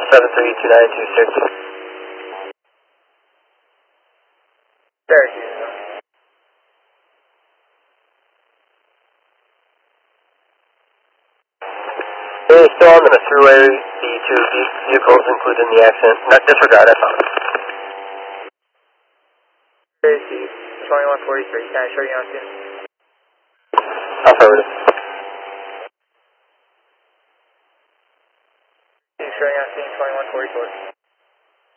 732926. Syracuse. Hey, still on the throughway, the two vehicles included in the accident. Not disregard, that's all. Syracuse, 2143. Can I show you on scene? Affirmative. Showing on scene 2144.